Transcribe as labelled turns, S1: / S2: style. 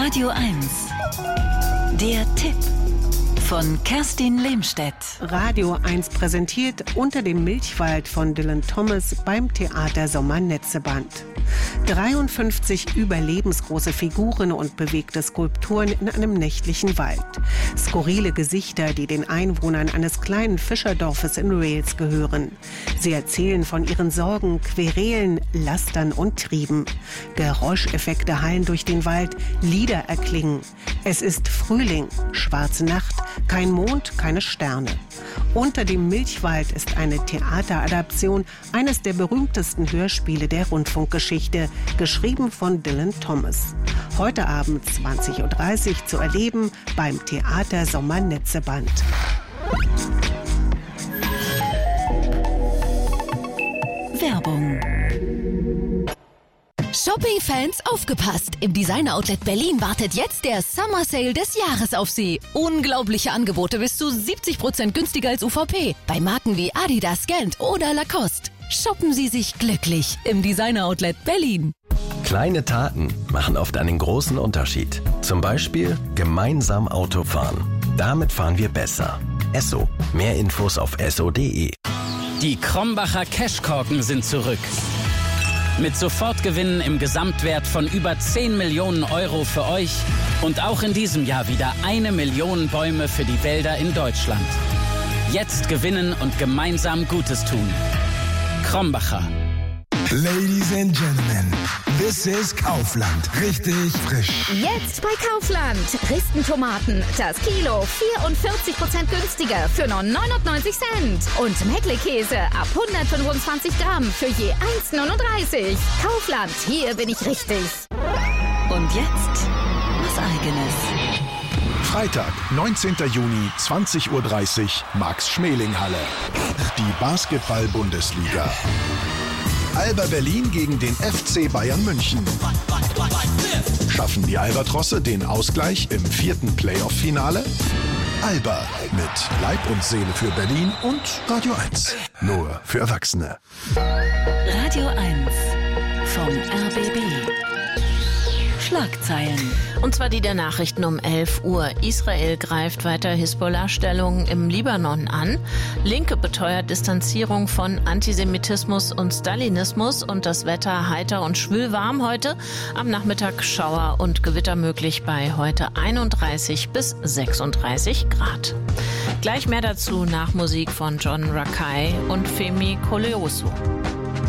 S1: Radio 1. Der Tipp von Kerstin Lehmstedt.
S2: Radio 1 präsentiert Unter dem Milchwald von Dylan Thomas beim Theater Sommernetzeband. 53 überlebensgroße Figuren und bewegte Skulpturen in einem nächtlichen Wald. Skurrile Gesichter, die den Einwohnern eines kleinen Fischerdorfes in Wales gehören. Sie erzählen von ihren Sorgen, Querelen, Lastern und Trieben. Geräuscheffekte hallen durch den Wald, Lieder erklingen. Es ist Frühling, schwarze Nacht, kein Mond, keine Sterne. Unter dem Milchwald ist eine Theateradaption eines der berühmtesten Hörspiele der Rundfunkgeschichte, geschrieben von Dylan Thomas. Heute Abend 20:30 Uhr zu erleben beim Theater Sommernetzeband.
S1: Werbung.
S3: Shopping-Fans, aufgepasst! Im Designer-Outlet Berlin wartet jetzt der Summer Sale des Jahres auf Sie. Unglaubliche Angebote bis zu 70% günstiger als UVP. Bei Marken wie Adidas, Gant oder Lacoste. Shoppen Sie sich glücklich im Designer-Outlet Berlin.
S4: Kleine Taten machen oft einen großen Unterschied. Zum Beispiel gemeinsam Auto fahren. Damit fahren wir besser. Esso. Mehr Infos auf esso.de.
S5: Die Krombacher Cashkorken sind zurück. Mit Sofortgewinnen im Gesamtwert von über 10 Millionen Euro für euch und auch in diesem Jahr wieder 1 Million Bäume für die Wälder in Deutschland. Jetzt gewinnen und gemeinsam Gutes tun. Krombacher.
S6: Ladies and Gentlemen, this is Kaufland. Richtig frisch.
S7: Jetzt bei Kaufland. Dresden-Tomaten, das Kilo 44% günstiger für nur 99 Cent. Und Meckle-Käse ab 125 Gramm für je 1,39. Kaufland, hier bin ich richtig.
S1: Und jetzt was Eigenes.
S8: Freitag, 19. Juni, 20:30 Uhr, Max-Schmeling-Halle. Die Basketball-Bundesliga. Alba Berlin gegen den FC Bayern München. Schaffen die Albatrosse den Ausgleich im 4. Playoff-Finale? Alba mit Leib und Seele für Berlin und Radio 1. Nur für Erwachsene.
S1: Radio 1 vom RBB. Schlagzeilen.
S9: Und zwar die der Nachrichten um 11 Uhr. Israel greift weiter Hisbollah-Stellungen im Libanon an. Linke beteuert Distanzierung von Antisemitismus und Stalinismus. Und das Wetter heiter und schwülwarm heute. Am Nachmittag Schauer und Gewitter möglich bei heute 31 bis 36 Grad. Gleich mehr dazu nach Musik von John Rakei und Femi Koleoso.